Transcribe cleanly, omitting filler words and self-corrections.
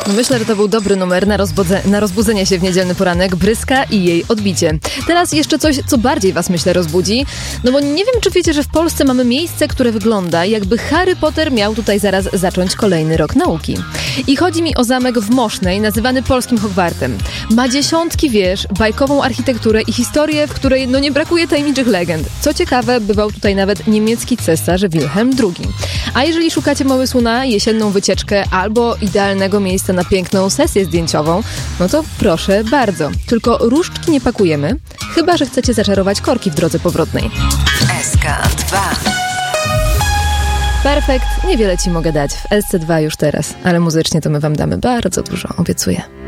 Myślę, że to był dobry numer na rozbudzenie się w niedzielny poranek. Bryska i jej odbicie. Teraz jeszcze coś, co bardziej was, myślę, rozbudzi. No bo nie wiem, czy wiecie, że w Polsce mamy miejsce, które wygląda, jakby Harry Potter miał tutaj zaraz zacząć kolejny rok nauki. I chodzi mi o zamek w Mosznej, nazywany polskim Hogwartem. Ma dziesiątki wież, bajkową architekturę i historię, w której nie brakuje tajemniczych legend. Co ciekawe, bywał tutaj nawet niemiecki cesarz Wilhelm II. A jeżeli szukacie pomysłu na jesienną wycieczkę albo idealnego miejsca na piękną sesję zdjęciową, no to proszę bardzo. Tylko różdżki nie pakujemy, chyba że chcecie zaczarować korki w drodze powrotnej. SK2. Perfekt, niewiele ci mogę dać w SC2 już teraz, ale muzycznie to my wam damy bardzo dużo, obiecuję.